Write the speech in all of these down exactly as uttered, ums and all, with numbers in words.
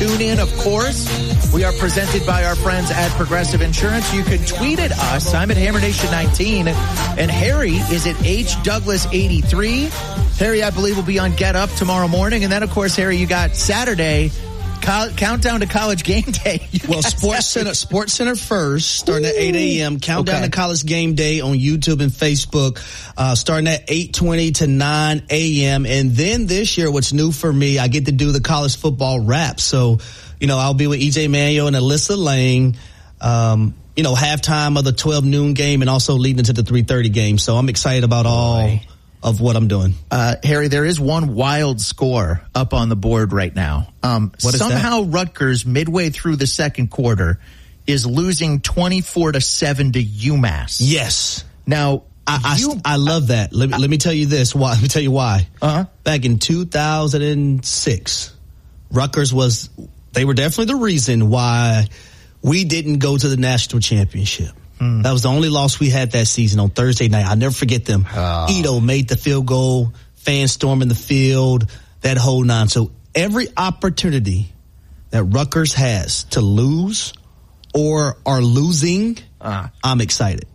Tune in, of course. We are presented by our friends at Progressive Insurance. You can tweet at us. I'm at Hammer Nation nineteen. And Harry is at H Douglas eighty-three. Harry, I believe, will be on Get Up tomorrow morning. And then, of course, Harry, you got Saturday. Co- countdown to College Game Day. You well, Sports Center, Sports Center first, starting Ooh. at eight a.m. Countdown okay. to College Game Day on YouTube and Facebook, uh, starting at eight twenty to nine a.m. And then this year, what's new for me, I get to do the college football wrap. So, you know, I'll be with E J Manuel and Alyssa Lang, um, you know, halftime of the twelve noon game and also leading into the three thirty game. So I'm excited about all Boy. of what I'm doing. Uh, Harry, there is one wild score up on the board right now. Um, what is somehow that? Rutgers, midway through the second quarter, is losing twenty-four to seven to UMass. Yes. Now, I, you, I, I love that. Let, I, let me tell you this. Why? Let me tell you why. Uh-huh. Back in two thousand six, Rutgers was, they were definitely the reason why we didn't go to the national championship. That was the only loss we had that season on Thursday night. I'll never forget them. Oh. Ito made the field goal, fans storming the field, that whole nine. So every opportunity that Rutgers has to lose or are losing, uh. I'm excited.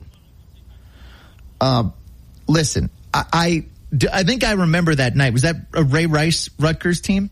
Um, listen, I, I, I think I remember that night. Was that a Ray Rice Rutgers team?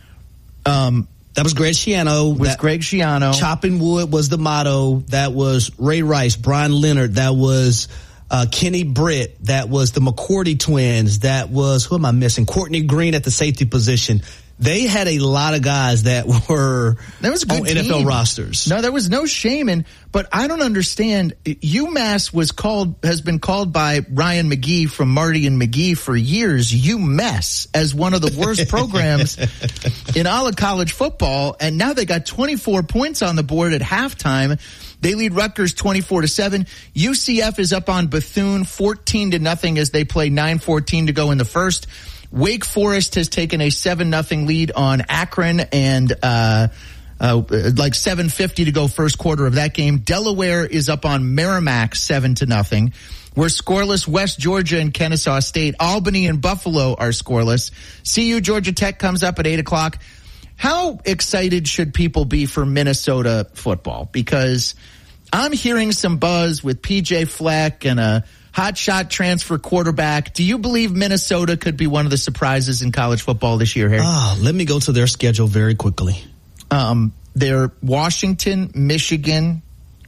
Um, That was Greg Schiano. Was that, Greg Schiano. Chopping wood was the motto. That was Ray Rice, Brian Leonard. That was uh, Kenny Britt. That was the McCourty twins. That was, who am I missing? Courtney Green at the safety position. They had a lot of guys that were that was a good on team. N F L rosters. No, there was no shame in, but I don't understand. UMass was called, has been called by Ryan McGee from Marty and McGee for years, UMass, as one of the worst programs in all of college football. And now they got twenty-four points on the board at halftime. They lead Rutgers twenty-four to seven. U C F is up on Bethune fourteen to nothing as they play nine fourteen to go in the first. Wake Forest has taken a seven nothing lead on Akron and uh, uh like seven fifty to go first quarter of that game. Delaware is up on Merrimack seven to nothing. We're scoreless. West Georgia and Kennesaw State. Albany and Buffalo are scoreless. C U Georgia Tech comes up at eight o'clock. How excited should people be for Minnesota football? Because I'm hearing some buzz with P J Fleck and a hotshot transfer quarterback. Do you believe Minnesota could be one of the surprises in college football this year, Harry? Ah, let me go to their schedule very quickly. Um, they're Washington, Michigan,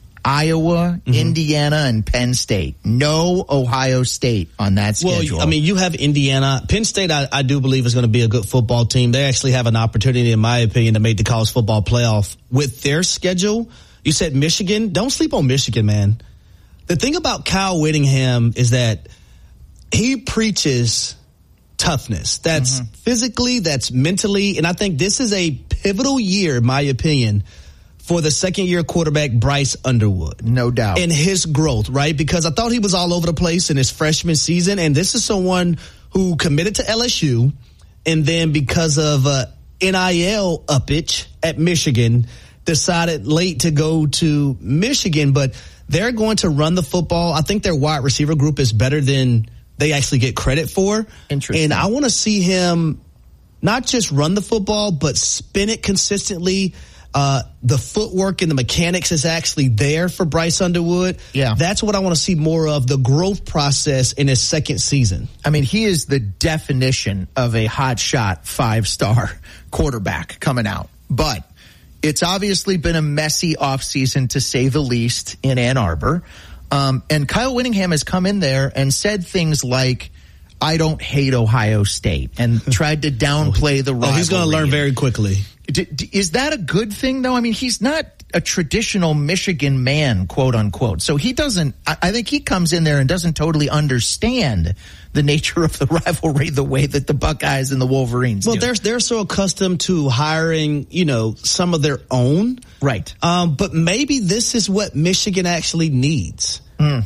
Iowa, mm-hmm. Indiana, and Penn State. No Ohio State on that schedule. Well, I mean, you have Indiana. Penn State, I, I do believe, is going to be a good football team. They actually have an opportunity, in my opinion, to make the college football playoff. With their schedule, you said Michigan. Don't sleep on Michigan, man. The thing about Kyle Whittingham is that he preaches toughness. That's mm-hmm. physically, that's mentally, and I think this is a pivotal year, in my opinion, for the second-year quarterback Bryce Underwood. No doubt. And his growth, right? Because I thought he was all over the place in his freshman season, and this is someone who committed to L S U, and then because of uh, N I L uppage at Michigan, decided late to go to Michigan, but they're going to run the football. I think their wide receiver group is better than they actually get credit for. Interesting. And I want to see him not just run the football, but spin it consistently. Uh, the footwork and the mechanics is actually there for Bryce Underwood. Yeah. That's what I want to see more of, the growth process in his second season. I mean, he is the definition of a hotshot five-star quarterback coming out. But it's obviously been a messy offseason, to say the least, in Ann Arbor. Um, and Kyle Whittingham has come in there and said things like, I don't hate Ohio State, and tried to downplay the rivalry. Oh, he's going to learn very quickly. D- d- is that a good thing, though? I mean, he's not a traditional Michigan man, quote unquote. So he doesn't, I, I think he comes in there and doesn't totally understand the nature of the rivalry the way that the Buckeyes and the Wolverines well, do. Well, they're, they're so accustomed to hiring, you know, some of their own. Right. Um, but maybe this is what Michigan actually needs. Mm.